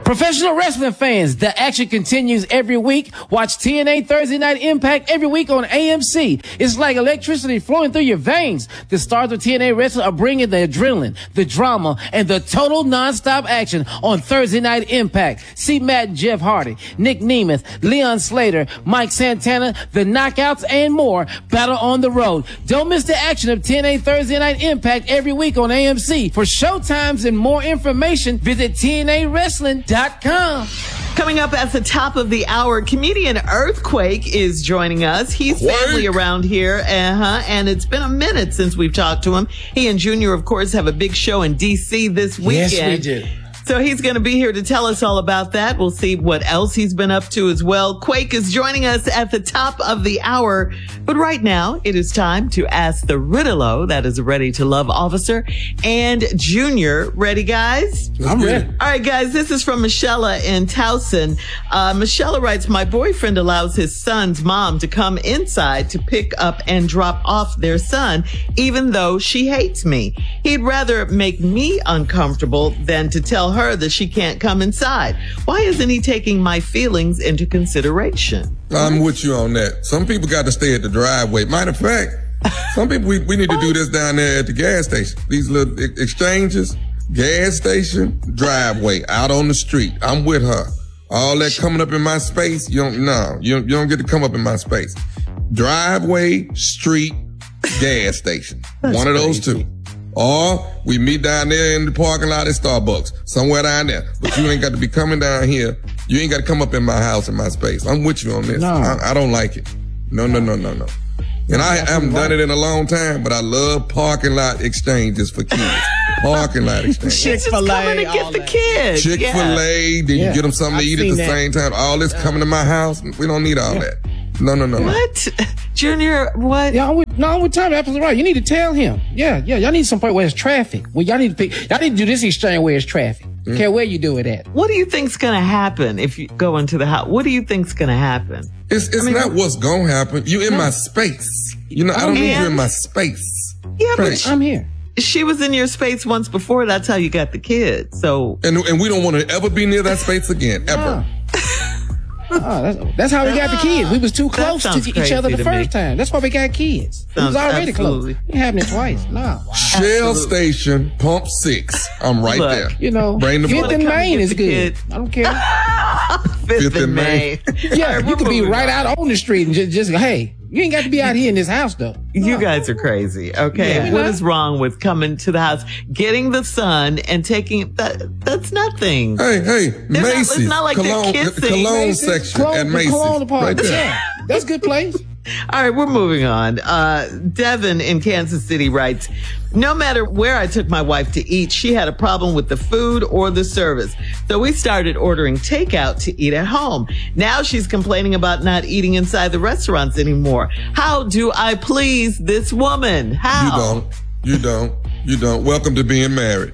Professional wrestling fans, the action continues every week. Watch TNA Thursday Night Impact every week on AMC. It's like electricity flowing through your veins. The stars of TNA wrestling are bringing the adrenaline, the drama, and the total non-stop action on Thursday Night Impact. See Matt and Jeff Hardy, Nick Nemeth, Leon Slater, Mike Santana, the Knockouts, and more battle on the road. Don't miss the action of TNA Thursday Night Impact every week on AMC. For showtimes and more information, visit TNAWrestling.com. Coming up at the top of the hour, comedian Earthquake is joining us. He's family around here, and it's been a minute since we've talked to him. He and Junior, of course, have a big show in D.C. this weekend. Yes, we do. So he's going to be here to tell us all about that. We'll see what else he's been up to as well. Quake is joining us at the top of the hour. But right now, it is time to ask the riddle-o, that is a Ready to Love officer, and Junior. Ready, guys? I'm ready. All right, guys, this is from Michelle in Towson. Michelle writes, my boyfriend allows his son's mom to come inside to pick up and drop off their son, even though she hates me. He'd rather make me uncomfortable than to tell her that she can't come inside. Why isn't he taking my feelings into consideration? I'm with you on that. Some people got to stay at the driveway. Matter of fact, some people, we need to do this down there at the gas station. These little exchanges, gas station, driveway, out on the street. I'm with her. All that coming up in my space, you don't get to come up in my space. Driveway, street, gas station. One of those two. Or we meet down there in the parking lot at Starbucks, somewhere down there. But you ain't got to be coming down here. You ain't got to come up in my house, in my space. I'm with you on this. No. I don't like it. No. And I haven't done it in a long time, but I love parking lot exchanges for kids. Parking lot exchanges. Chick-fil-A, coming to get the kids. Chick-fil-A, then you get them something to eat at the same time. All this coming to my house, we don't need all that. No. What? Junior, what? Yeah, I'm with Tommy. Absolutely right. You need to tell him. Yeah. Y'all need some place where there's traffic. Well, y'all need to do this exchange where there's traffic. Care where you do it at. What do you think's going to happen if you go into the house? What do you think's going to happen? It's not what's going to happen. You in my space. I don't need you in my space. Yeah, but I'm here. She was in your space once before. That's how you got the kids. So, and we don't want to ever be near that space again, ever. That's how we got the kids. We was too close to each other the first time. That's why we got kids. We was already close. It happened twice. No. Shell Station, Pump 6. I'm right there. Bring the 5th and Main is good. I don't care. 5th and Main. Yeah, you could be right out on the street and just hey, you ain't got to be out here in this house though. You guys are crazy. Okay. What is wrong with coming to the house, getting the son and taking that's nothing. Hey, Macy's. It's not like they're kissing. Cologne section at Macy's. Cologne department. Right there. Yeah, that's a good place. All right, we're moving on. Devin in Kansas City writes, no matter where I took my wife to eat, she had a problem with the food or the service. So we started ordering takeout to eat at home. Now she's complaining about not eating inside the restaurants anymore. How do I please this woman? How? You don't. Welcome to being married.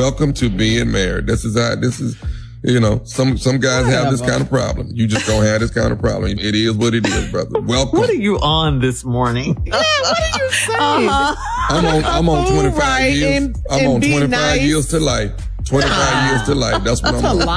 This is some guys have this kind of problem. You just don't have this kind of problem. It is what it is, brother. Welcome. What are you on this morning? Yeah, what are you saying? I'm on 25 years. I'm on 25 years to life. 25 years to life. That's what I'm on.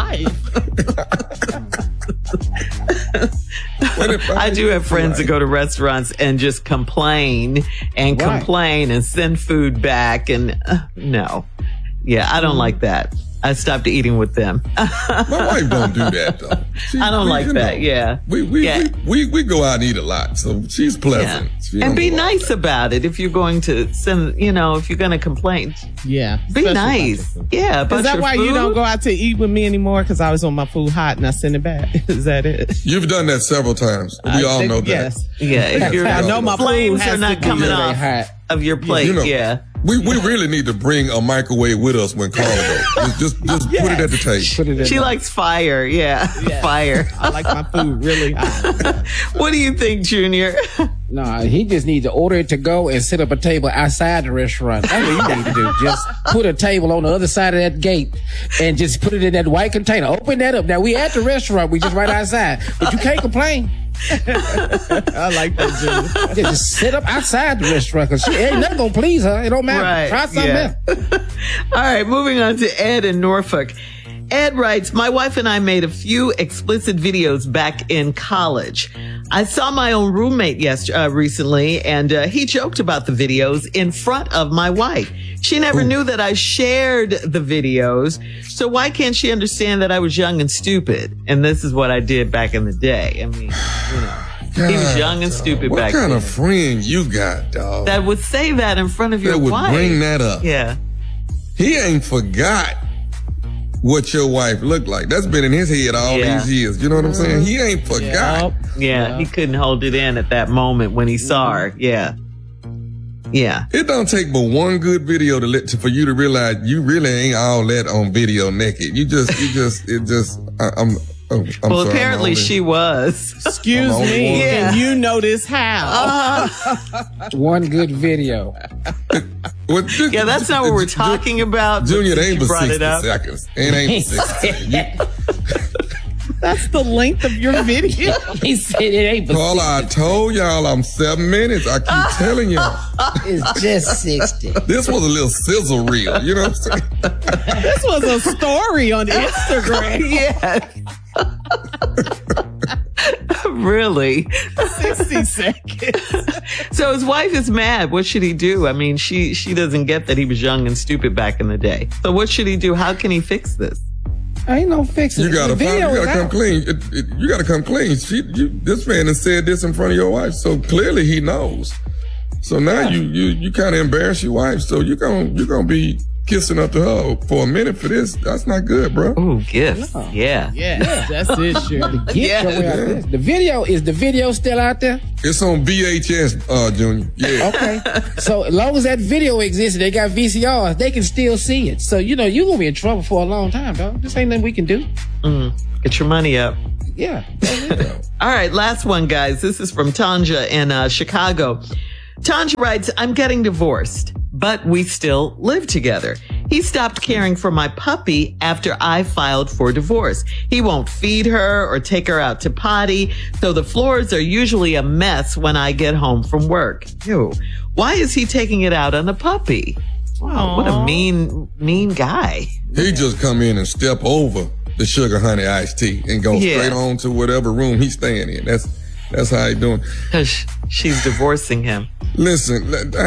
I do have friends that go to restaurants and just complain and send food back and no. Yeah, I don't like that. I stopped eating with them. My wife don't do that though. I don't like that. Yeah. We go out and eat a lot, so she's pleasant. Yeah. And be nice about it if you're going to send. If you're going to complain. Yeah. Be nice. Yeah. Is that why you don't go out to eat with me anymore? Because I was on my food hot and I send it back. Is that it? You've done that several times. We all know that. Yes. Yeah. If I know my flames food are not coming off of your plate. Yeah. We really need to bring a microwave with us when Carla goes. Just put it at the table. She likes fire. Yeah. Fire. I like my food really hot. What do you think, Junior? No, he just needs to order it to go and set up a table outside the restaurant. That's what you need to do. Just put a table on the other side of that gate and just put it in that white container. Open that up. Now, we at the restaurant. We just right outside. But you can't complain. I like that, Junior. Yeah, just sit up outside the restaurant because she ain't nothing going to please her. It don't matter. Right. Try something else. All right, moving on to Ed in Norfolk. Ed writes, my wife and I made a few explicit videos back in college. I saw my own roommate recently, and he joked about the videos in front of my wife. She never knew that I shared the videos, so why can't she understand that I was young and stupid? And this is what I did back in the day. I mean, he was young and stupid back then. What kind of friend you got, dog? That would say that in front of your wife. That would bring that up. Yeah. He ain't forgot what your wife looked like. That's been in his head all these years. You know what I'm saying? He ain't forgot. Yeah, he couldn't hold it in at that moment when he saw her. Yeah. Yeah. It don't take but one good video for you to realize you really ain't all that on video naked. I'm well, sorry, apparently she was. Excuse me. Yeah. Can you notice how? One good video. Yeah, that's not what we're talking about. Junior, it ain't but brought 60 it up. seconds. It ain't but 60 seconds. That's the length of your video. He said it ain't but Paula, I told y'all I'm 7 minutes. I keep telling y'all. it's just 60. This was a little sizzle reel. You know what I'm saying? This was a story on Instagram. Yeah. Really? 60 seconds. So his wife is mad. What should he do? I mean, she doesn't get that he was young and stupid back in the day. So what should he do? How can he fix this? Ain't no fixing. You gotta come clean. You gotta come clean. This man has said this in front of your wife, so clearly he knows. So now you kind of embarrass your wife. So you're gonna be kissing up to her for a minute for this. That's not good, bro. Ooh, gifts. Yeah. Yeah, that's it, sure. The video still out there? It's on VHS, Junior. Yeah. Okay. So as long as that video exists, they got VCRs, they can still see it. So, you're going to be in trouble for a long time, dog. This ain't nothing we can do. Get your money up. Yeah. All right, last one, guys. This is from Tanja in Chicago. Tanja writes, I'm getting divorced, but we still live together. He stopped caring for my puppy after I filed for divorce. He won't feed her or take her out to potty, so the floors are usually a mess when I get home from work. Ew. Why is he taking it out on the puppy? Wow, what a mean guy. He just come in and step over the sugar honey iced tea and go straight on to whatever room he's staying in. That's how he doing. Because she's divorcing him. Listen,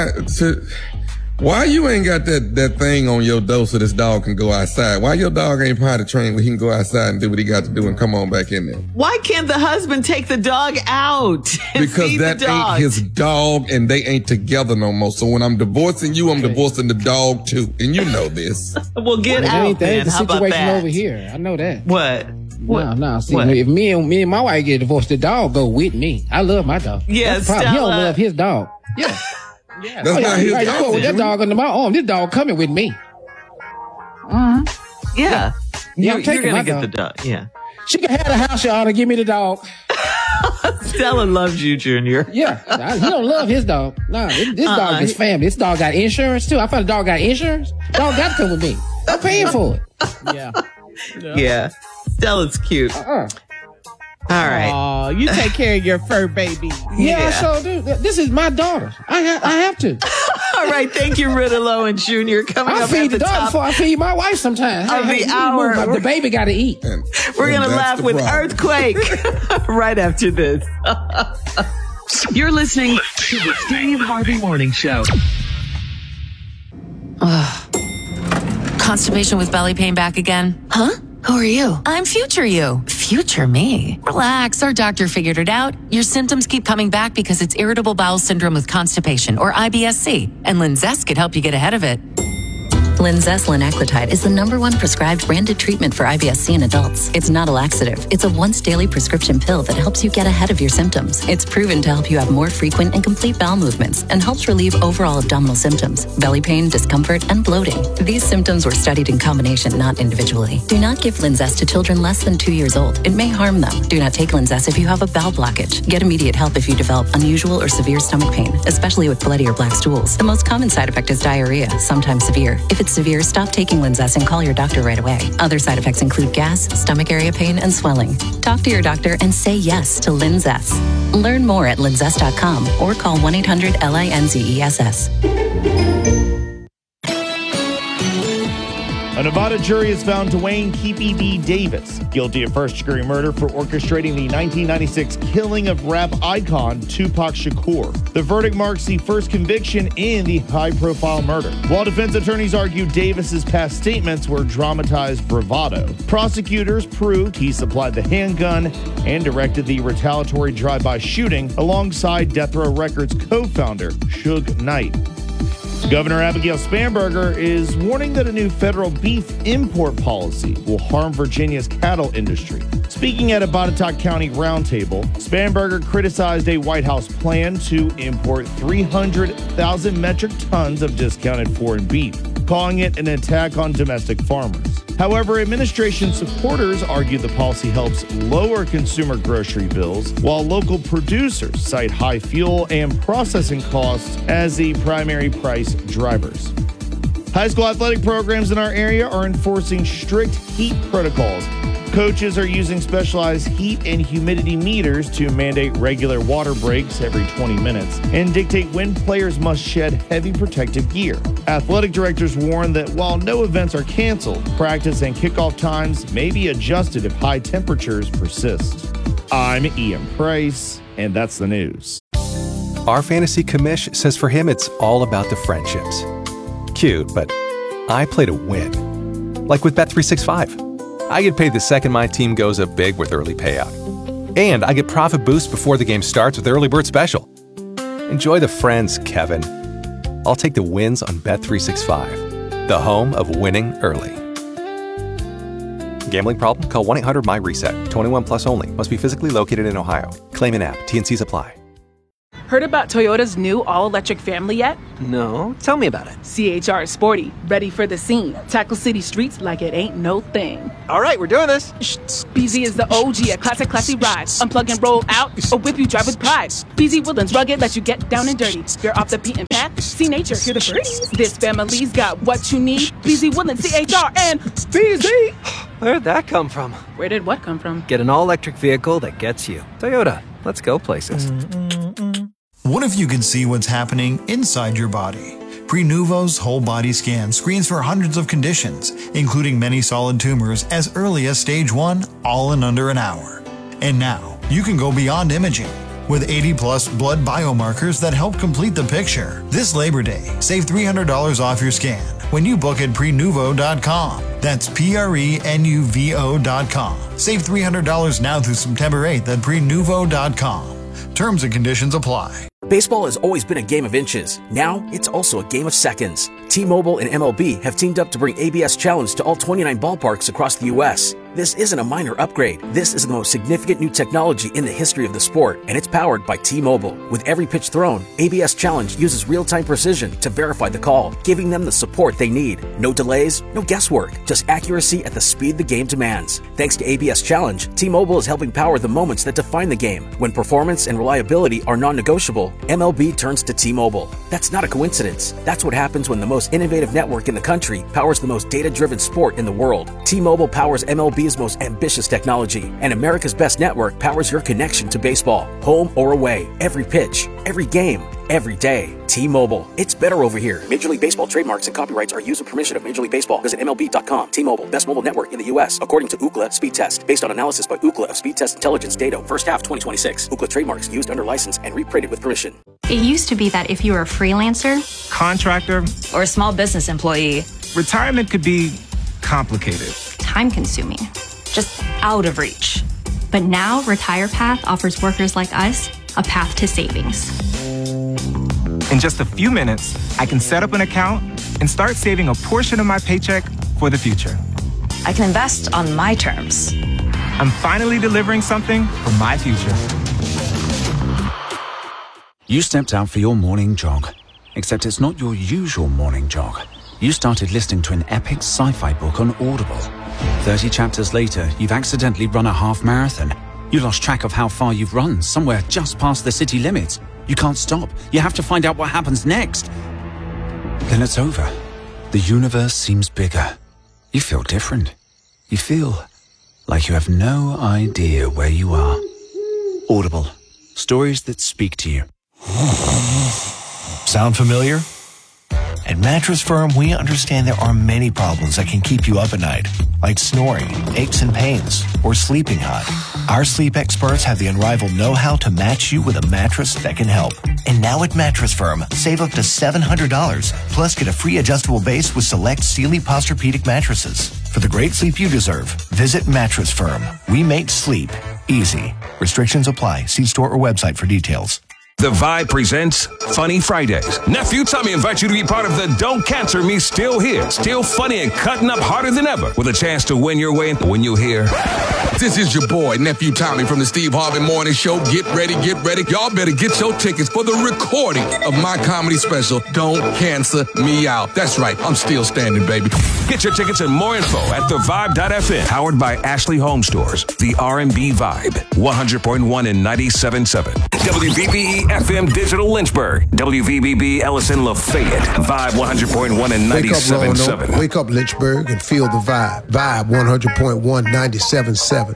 why you ain't got that thing on your door so this dog can go outside? Why your dog ain't potty trained where he can go outside and do what he got to do and come on back in there? Why can't the husband take the dog out? Because that ain't his dog and they ain't together no more. So when I'm divorcing you, I'm divorcing the dog too. And you know this. Well, get out, that ain't the How about situation that? over here. I know that. What? No. See, what? if me and my wife get divorced, the dog go with me. I love my dog. Yeah, That's the problem. He don't love his dog. Yeah. That's not his Right, dog. with that dog under my arm. This dog coming with me. Yeah. Yeah, I'm You're taking gonna my get dog. the dog. Yeah. She can have the house, y'all, to give me the dog. Stella loves you, Junior. Yeah. He don't love his dog. Nah, this dog is family. This dog got insurance, too. I thought the dog got insurance. Dog got to come with me. I'm paying for it. Yeah. Stella's cute. All right. Oh, you take care of your fur baby. Yeah, I sure do. This is my daughter. I have to. All right. Thank you, Riddle and Junior. Coming I up feed at the the dog top before I feed my wife sometimes. of the hour. The baby got to eat. We're going to that's laugh the with problem. Earthquake right after this. You're listening to the Steve Harvey Morning Show. Constipation with belly pain back again? Huh? Who are you? I'm future you. Future me? Relax, our doctor figured it out. Your symptoms keep coming back because it's irritable bowel syndrome with constipation, or IBS-C, and Linzess could help you get ahead of it. Linzess linaclotide is the #1 prescribed branded treatment for IBS-C in adults. It's not a laxative. It's a once-daily prescription pill that helps you get ahead of your symptoms. It's proven to help you have more frequent and complete bowel movements and helps relieve overall abdominal symptoms, belly pain, discomfort, and bloating. These symptoms were studied in combination, not individually. Do not give Linzess to children less than 2 years old. It may harm them. Do not take Linzess if you have a bowel blockage. Get immediate help if you develop unusual or severe stomach pain, especially with bloody or black stools. The most common side effect is diarrhea, sometimes severe. If it's severe, stop taking Linzess and call your doctor right away. Other side effects include gas, stomach area pain, and swelling. Talk to your doctor and say yes to Linzess. Learn more at linzess.com or call 1-800-LINZESS. A Nevada jury has found Dwayne Keepy D. Davis guilty of first-degree murder for orchestrating the 1996 killing of rap icon Tupac Shakur. The verdict marks the first conviction in the high-profile murder. While defense attorneys argue Davis's past statements were dramatized bravado, prosecutors proved he supplied the handgun and directed the retaliatory drive-by shooting alongside Death Row Records co-founder Suge Knight. Governor Abigail Spanberger is warning that a new federal beef import policy will harm Virginia's cattle industry. Speaking at a Botetourt County roundtable, Spanberger criticized a White House plan to import 300,000 metric tons of discounted foreign beef, calling it an attack on domestic farmers. However, administration supporters argue the policy helps lower consumer grocery bills, while local producers cite high fuel and processing costs as the primary price drivers. High school athletic programs in our area are enforcing strict heat protocols. Coaches are using specialized heat and humidity meters to mandate regular water breaks every 20 minutes and dictate when players must shed heavy protective gear. Athletic directors warn that while no events are canceled, practice and kickoff times may be adjusted if high temperatures persist. I'm Ian Price, and that's the news. Our fantasy commish says for him it's all about the friendships. Cute, but I play to win. Like with Bet365. I get paid the second my team goes up big with early payout. And I get profit boost before the game starts with Early Bird Special. Enjoy the friends, Kevin. I'll take the wins on Bet365, the home of winning early. Gambling problem? Call 1-800-MY-RESET. 21 plus only. Must be physically located in Ohio. Claim an app. T&Cs apply. Heard about Toyota's new all-electric family yet? No, tell me about it. CHR is sporty, ready for the scene. Tackle city streets like it ain't no thing. All right, we're doing this. BZ is the OG, a classy ride. Unplug and roll out, or whip you drive with pride. BZ Woodlands rugged, let you get down and dirty. You're off the beaten path, see nature, hear the birds. This family's got what you need. BZ Woodlands, CHR, and BZ. Where'd that come from? Where did what come from? Get an all-electric vehicle that gets you. Toyota, let's go places. What if you could see what's happening inside your body? Prenuvo's whole body scan screens for hundreds of conditions, including many solid tumors as early as stage 1, all in under an hour. And now, you can go beyond imaging. With 80-plus blood biomarkers that help complete the picture. This Labor Day, save $300 off your scan when you book at Prenuvo.com. That's Prenuvo.com. Save $300 now through September 8th at Prenuvo.com. Terms and conditions apply. Baseball has always been a game of inches. Now, it's also a game of seconds. T-Mobile and MLB have teamed up to bring ABS Challenge to all 29 ballparks across the U.S. This isn't a minor upgrade. This is the most significant new technology in the history of the sport, and it's powered by T-Mobile. With every pitch thrown, ABS Challenge uses real-time precision to verify the call, giving them the support they need. No delays, no guesswork, just accuracy at the speed the game demands. Thanks to ABS Challenge, T-Mobile is helping power the moments that define the game. When performance and reliability are non-negotiable, MLB turns to T-Mobile. That's not a coincidence. That's what happens when the most innovative network in the country powers the most data-driven sport in the world. T-Mobile powers MLB's most ambitious technology, and America's best network powers your connection to baseball. Home or away, every pitch, every game, every day. T-Mobile. It's better over here. Major League Baseball trademarks and copyrights are used with permission of Major League Baseball. Visit MLB.com. T-Mobile, best mobile network in the U.S. according to Ookla Speed Test. Based on analysis by Ookla of Speed Test Intelligence data, first half 2026. Ookla trademarks used under license and reprinted with permission. It used to be that if you were a freelancer, contractor, or a small business employee, retirement could be complicated, time-consuming, just out of reach. But now RetirePath offers workers like us a path to savings. In just a few minutes, I can set up an account and start saving a portion of my paycheck for the future. I can invest on my terms. I'm finally delivering something for my future. You stepped out for your morning jog, except it's not your usual morning jog. You started listening to an epic sci-fi book on Audible. 30 chapters later, you've accidentally run a half marathon. You lost track of how far you've run, somewhere just past the city limits. You can't stop. You have to find out what happens next. Then it's over. The universe seems bigger. You feel different. You feel like you have no idea where you are. Audible. Stories that speak to you. Sound familiar? At Mattress Firm, we understand there are many problems that can keep you up at night, like snoring, aches and pains, or sleeping hot. Our sleep experts have the unrivaled know-how to match you with a mattress that can help. And now at Mattress Firm, save up to $700, plus get a free adjustable base with select Sealy Posturepedic mattresses. For the great sleep you deserve, visit Mattress Firm. We make sleep easy. Restrictions apply. See store or website for details. The Vibe presents Funny Fridays. Nephew Tommy invites you to be part of the Don't Cancel Me Still Here. Still funny and cutting up harder than ever with a chance to win your way when you hear. This is your boy, Nephew Tommy from the Steve Harvey Morning Show. Get ready, get ready. Y'all better get your tickets for the recording of my comedy special, Don't Cancel Me Out. That's right, I'm still standing, baby. Get your tickets and more info at thevibe.fm. Powered by Ashley Home Stores. The R&B Vibe. 100.1 and 97.7. WVBE FM Digital Lynchburg. WVBB Ellison Lafayette. Vibe 100.1 and 97.7. Wake up, Lynchburg, and feel the vibe. Vibe 100.1, 97.7.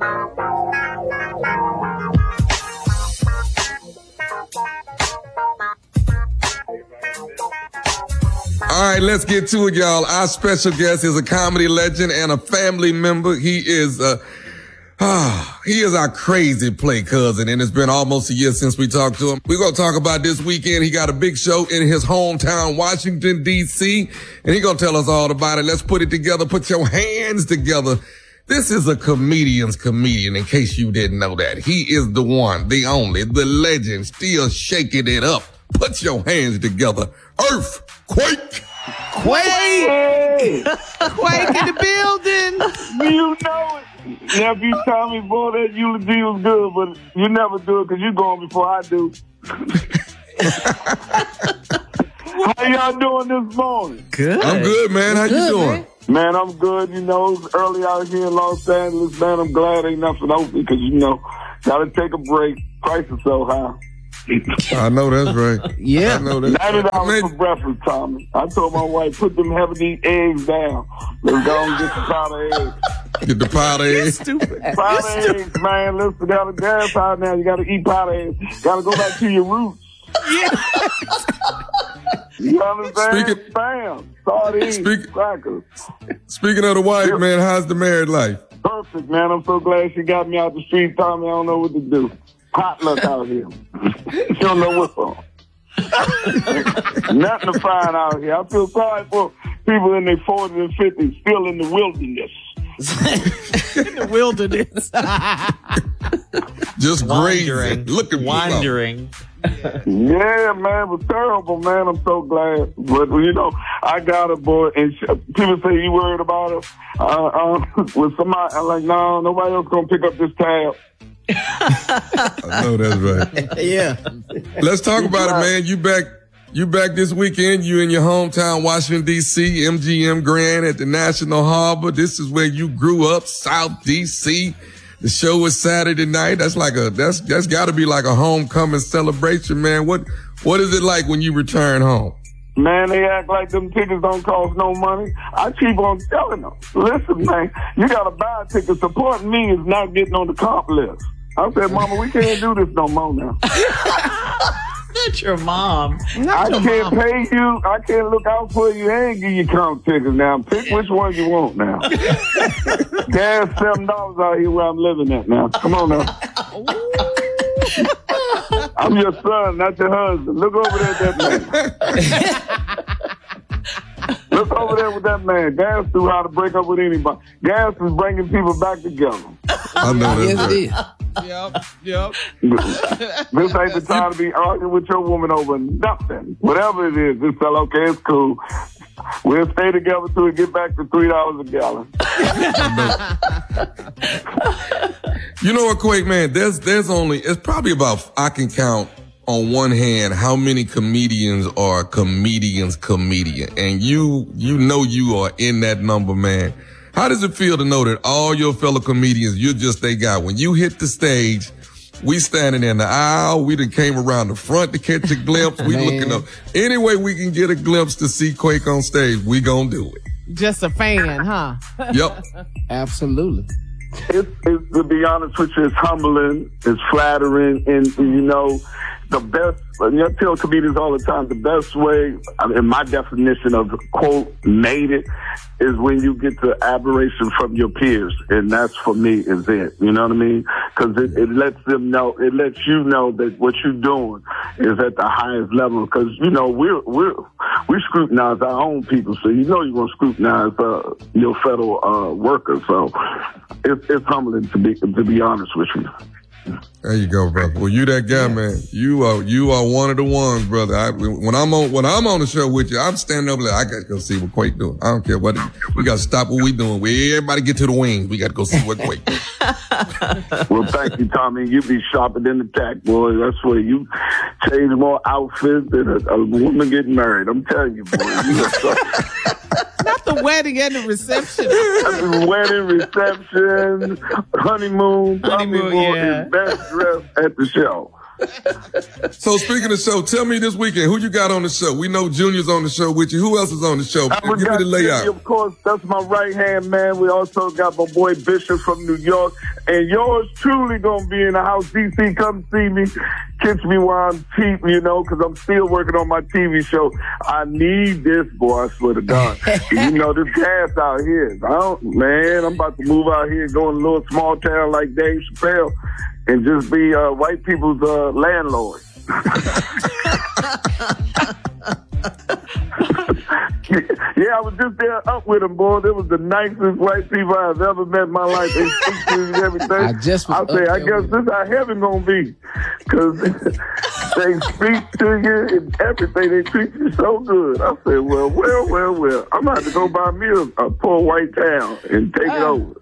All right, let's get to it, y'all. Our special guest is a comedy legend and a family member. He is our crazy play cousin, and it's been almost a year since we talked to him. We're going to talk about this weekend. He got a big show in his hometown, Washington, D.C., and he's going to tell us all about it. Let's put it together. Put your hands together. This is a comedian's comedian, in case you didn't know that. He is the one, the only, the legend, still shaking it up. Put your hands together. Earthquake! Quake! Quake in the building! You know it. Nephew Tommy, boy, that eulogy was good, but you never do it because you going before I do. How y'all doing this morning? Good. I'm good, man. How you doing? Man, I'm good. You know, it's early out here in Los Angeles, man. I'm glad ain't nothing open because, you know, gotta take a break. Price is so high. I know that's right. Yeah. I know that's $90 for breakfast, Tommy. I told my wife, put them heavy eggs down. Let's go and get the powder eggs. Get the powder eggs. Powder eggs, man. Listen, got a gas out now. You gotta eat powder eggs. Gotta go back to your roots. Yeah. You understand? Bam. Sardines, crackers. Speaking of the wife, man, how's the married life? Perfect, man. I'm so glad she got me out the street, Tommy. I don't know what to do. Hot luck out here. She don't know what's on. Nothing to find out here. I feel sorry for people in their 40s and 50s still in the wilderness. In the wilderness. Just grazing. Look at wandering. Yeah, man, it was terrible, man. I'm so glad. But, you know, I got her, boy. And people say, you worried about her? With somebody, I'm like, no, nobody else going to pick up this tab. I know that's right. Yeah. Let's talk about it, man. You back this weekend. You in your hometown, Washington, D.C., MGM Grand at the National Harbor. This is where you grew up, South D.C. The show is Saturday night. That's got to be like a homecoming celebration, man. What is it like when you return home? Man, they act like them tickets don't cost no money. I keep on telling them, listen, man, you got to buy a ticket. Supporting me is not getting on the comp list. I said, Mama, we can't do this no more now. Not your mom. I can't pay you. I can't look out for you and give you comp tickets now. Pick which one you want now. Gas $7 out here where I'm living at now. Come on now. I'm your son, not your husband. Look over there at that man. Look over there with that man. Gas knew how to break up with anybody. Gas is bringing people back together. I know that. Yes, it is. Yep. This ain't the time to be arguing with your woman over nothing. Whatever it is, just tell, okay, it's cool. We'll stay together till we get back to $3 a gallon. You know what, Quake, man? There's only, it's probably about, I can count on one hand how many comedians are comedian. And you know you are in that number, man. How does it feel to know that all your fellow comedians, you're just they guy? When you hit the stage, we standing in the aisle. We done came around the front to catch a glimpse. We looking up. Any way we can get a glimpse to see Quake on stage, we gonna do it. Just a fan, huh? Yep. Absolutely. It's to be honest with you, it's humbling, it's flattering, and you know, the best, and I tell comedians all the time, the best way, in my definition of, quote, made it, is when you get the admiration from your peers. And that's, for me, is it. You know what I mean? Because it lets them know, it lets you know that what you're doing is at the highest level. Because, you know, we scrutinize our own people, so you know you're going to scrutinize your fellow workers. So it's humbling to be honest with you. There you go, brother. Well, you that guy, man. You are one of the ones, brother. When I'm on the show with you, I'm standing up like, I got to go see what Quake doing. I don't care what we got to stop what we doing. Everybody get to the wings. We got to go see what Quake doing. Well, thank you, Tommy. You be sharper than the tack, boy. That's where you change more outfits than a woman getting married. I'm telling you, boy. You Not the wedding and the reception. Wedding, reception, honeymoon, yeah. Best dress at the show. So speaking of show, tell me this weekend, who you got on the show? We know Junior's on the show with you. Who else is on the show? Give me the layout. Of course, that's my right-hand man. We also got my boy Bishop from New York. And yours truly going to be in the house. DC, come see me. Catch me while I'm cheap, you know, because I'm still working on my TV show. I need this, boy, I swear to God. You know, this gas out here. I'm about to move out here and go in a little small town like Dave Chappelle and just be white people's landlord. Yeah, I was just there up with them, boy. They was the nicest white people I've ever met in my life. They speak to me and everything. I guess this is how heaven gonna be. Because they speak to you and everything. They treat you so good. I said, well. I'm going to have to go buy me a poor white town and take it over.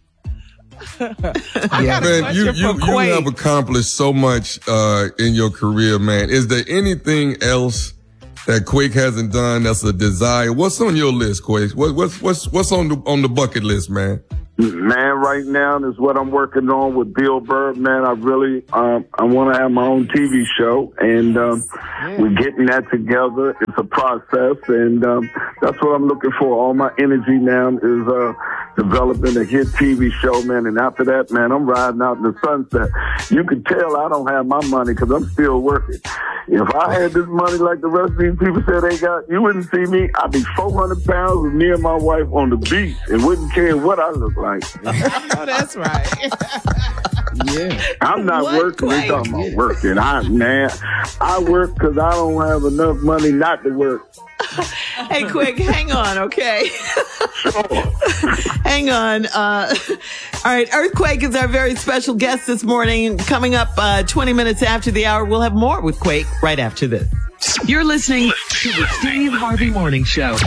Man, you have accomplished so much in your career, man. Is there anything else that Quake hasn't done that's a desire? What's on your list, Quake? What's on the bucket list, man? Man, right now is what I'm working on with Bill Burr. Man, I really I want to have my own TV show, and we're getting that together. It's a process, and that's what I'm looking for. All my energy now is developing a hit TV show, man. And after that, man, I'm riding out in the sunset. You can tell I don't have my money because I'm still working. If I had this money like the rest of these people said they got, you wouldn't see me. I'd be 400 pounds with me and my wife on the beach and wouldn't care what I look like. Oh, that's right. Yeah. I'm not working. We're talking about working. I work because I don't have enough money not to work. Hey, Quick, hang on, okay? Sure. Hang on. All right, Earthquake is our very special guest this morning. Coming up 20 minutes after the hour, we'll have more with Quake right after this. You're listening to the Steve Harvey Morning Show.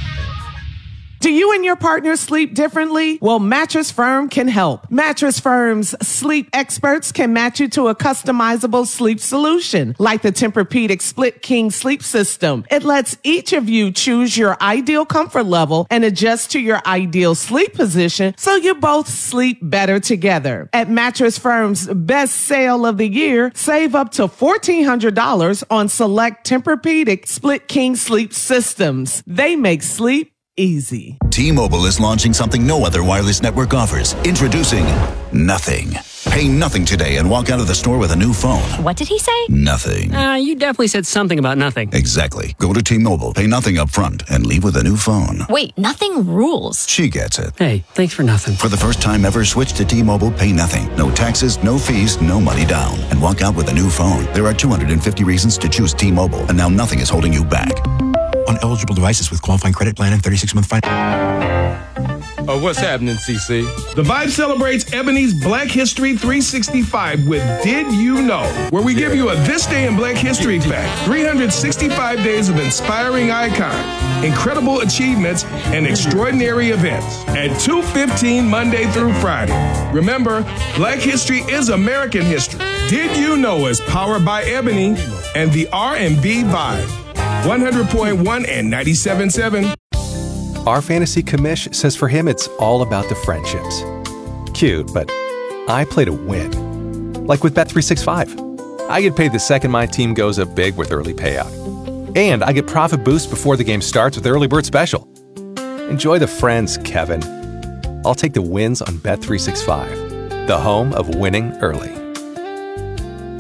Do you and your partner sleep differently? Well, Mattress Firm can help. Mattress Firm's sleep experts can match you to a customizable sleep solution, like the Tempur-Pedic Split King Sleep System. It lets each of you choose your ideal comfort level and adjust to your ideal sleep position so you both sleep better together. At Mattress Firm's best sale of the year, save up to $1,400 on select Tempur-Pedic Split King Sleep Systems. They make sleep easy. T-Mobile is launching something no other wireless network offers. Introducing Nothing. Pay nothing today and walk out of the store with a new phone. What did he say? Nothing. You definitely said something about nothing. Exactly. Go to T-Mobile, pay nothing up front, and leave with a new phone. Wait, nothing rules. She gets it. Hey, thanks for nothing. For the first time ever, switch to T-Mobile, pay nothing. No taxes, no fees, no money down. And walk out with a new phone. There are 250 reasons to choose T-Mobile, and now nothing is holding you back. On eligible devices with qualifying credit plan and 36-month finance. What's happening, CC? The Vibe celebrates Ebony's Black History 365 with Did You Know? Where we give you a This Day in Black History fact. 365 days of inspiring icons, incredible achievements, and extraordinary events. At 2:15 Monday through Friday. Remember, Black History is American history. Did You Know is powered by Ebony and the R&B Vibe. 100.1 and 97.7. Our fantasy commish says for him it's all about the friendships. Cute, but I play to win. Like with Bet365. I get paid the second my team goes up big with early payout. And I get profit boost before the game starts with Early Bird Special. Enjoy the friends, Kevin. I'll take the wins on Bet365, the home of winning early.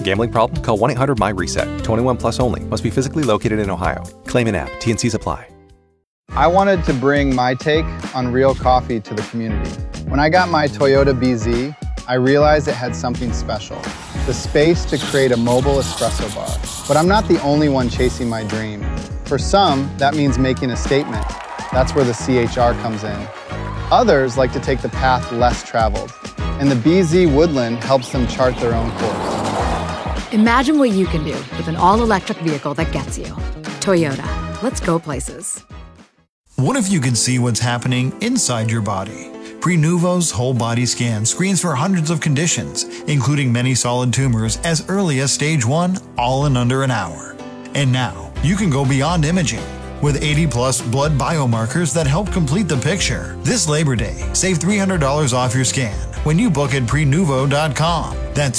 Gambling problem? Call 1-800-MY-RESET. 21 plus only. Must be physically located in Ohio. Claim an app. T&Cs apply. I wanted to bring my take on real coffee to the community. When I got my Toyota BZ, I realized it had something special. The space to create a mobile espresso bar. But I'm not the only one chasing my dream. For some, that means making a statement. That's where the CHR comes in. Others like to take the path less traveled. And the BZ Woodland helps them chart their own course. Imagine what you can do with an all-electric vehicle that gets you. Toyota. Let's go places. What if you could see what's happening inside your body? Prenuvo's whole body scan screens for hundreds of conditions, including many solid tumors as early as stage 1, all in under an hour. And now, you can go beyond imaging. With 80-plus blood biomarkers that help complete the picture. This Labor Day, save $300 off your scan when you book at Prenuvo.com. That's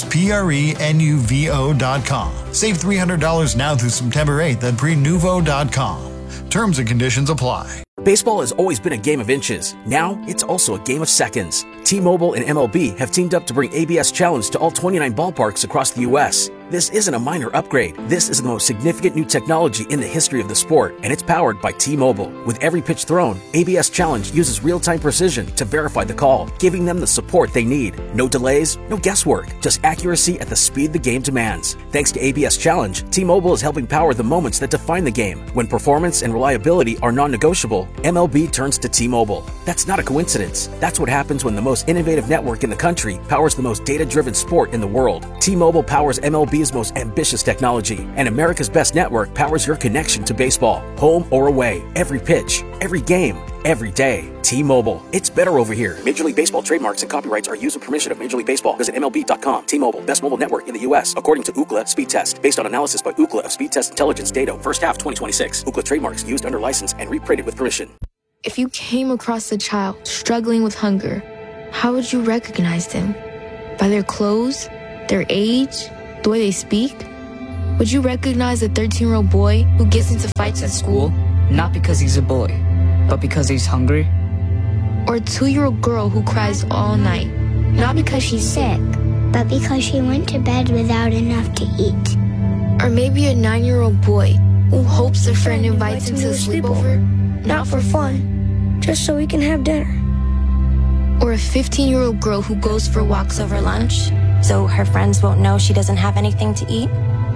Prenuvo.com. Save $300 now through September 8th at Prenuvo.com. Terms and conditions apply. Baseball has always been a game of inches. Now, it's also a game of seconds. T-Mobile and MLB have teamed up to bring ABS Challenge to all 29 ballparks across the U.S. This isn't a minor upgrade. This is the most significant new technology in the history of the sport, and it's powered by T-Mobile. With every pitch thrown, ABS Challenge uses real-time precision to verify the call, giving them the support they need. No delays, no guesswork, just accuracy at the speed the game demands. Thanks to ABS Challenge, T-Mobile is helping power the moments that define the game. When performance and reliability are non-negotiable, MLB turns to T-Mobile. That's not a coincidence. That's what happens when the most innovative network in the country powers the most data-driven sport in the world. T-Mobile powers MLB's most ambitious technology, and America's best network powers your connection to baseball, home or away, every pitch, every game, every day. T-Mobile. It's better over here. Major League Baseball trademarks and copyrights are used with permission of Major League Baseball. Visit MLB.com. T-Mobile. Best mobile network in the U.S. according to Ookla Speed Test. Based on analysis by Ookla of Speed Test Intelligence data. First half 2026. Ookla trademarks used under license and reprinted with permission. If you came across a child struggling with hunger, how would you recognize them? By their clothes? Their age? The way they speak? Would you recognize a 13-year-old boy who gets into fights at school? Not because he's a boy, but because he's hungry. Or a 2-year-old girl who cries all night? Not because she's sick, but because she went to bed without enough to eat. Or maybe a 9-year-old boy who hopes a friend invites him to a sleepover? Not for fun, just so we can have dinner. Or a 15-year-old girl who goes for walks over lunch, so her friends won't know she doesn't have anything to eat?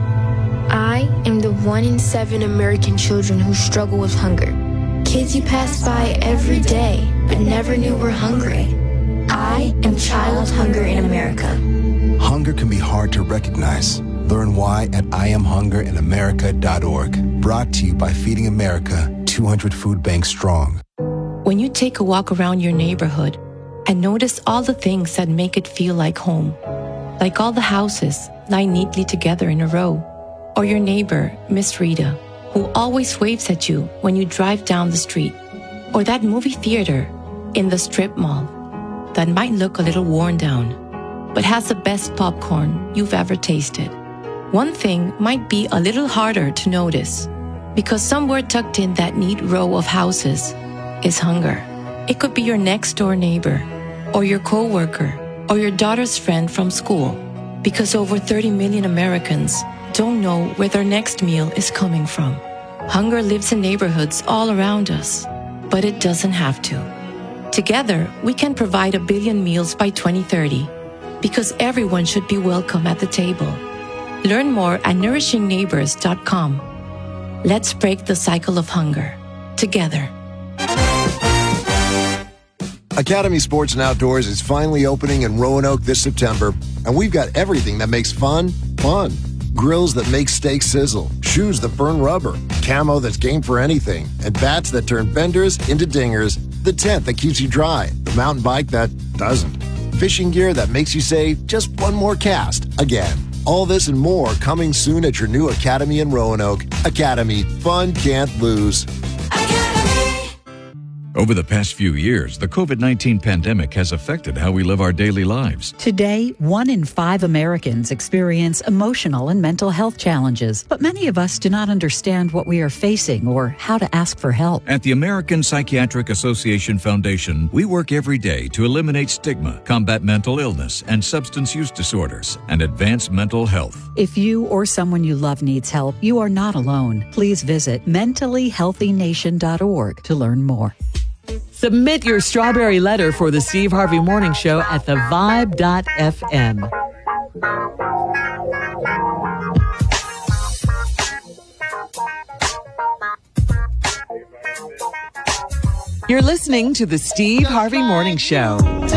I am the 1 in 7 American children who struggle with hunger. Kids you pass by every day, but never knew were hungry. I am child hunger in America. Hunger can be hard to recognize. Learn why at IamHungerinAmerica.org. Brought to you by Feeding America, 200 food banks strong. When you take a walk around your neighborhood and notice all the things that make it feel like home, like all the houses lined neatly together in a row, or your neighbor, Miss Rita, who always waves at you when you drive down the street, or that movie theater in the strip mall that might look a little worn down, but has the best popcorn you've ever tasted. One thing might be a little harder to notice, because somewhere tucked in that neat row of houses is hunger. It could be your next door neighbor, or your coworker, or your daughter's friend from school, because over 30 million Americans don't know where their next meal is coming from. Hunger lives in neighborhoods all around us, but it doesn't have to. Together, we can provide 1 billion meals by 2030, because everyone should be welcome at the table. Learn more at nourishingneighbors.com. Let's break the cycle of hunger together. Academy Sports and Outdoors is finally opening in Roanoke this September, and we've got everything that makes fun, fun. Grills that make steaks sizzle, shoes that burn rubber, camo that's game for anything, and bats that turn benders into dingers, the tent that keeps you dry, the mountain bike that doesn't, fishing gear that makes you say, just one more cast, again. All this and more coming soon at your new Academy in Roanoke. Academy, fun can't lose. Over the past few years, the COVID-19 pandemic has affected how we live our daily lives. Today, 1 in 5 Americans experience emotional and mental health challenges, but many of us do not understand what we are facing or how to ask for help. At the American Psychiatric Association Foundation, we work every day to eliminate stigma, combat mental illness and substance use disorders, and advance mental health. If you or someone you love needs help, you are not alone. Please visit mentallyhealthynation.org to learn more. Submit your strawberry letter for the Steve Harvey Morning Show at thevibe.fm. You're listening to the Steve Harvey Morning Show.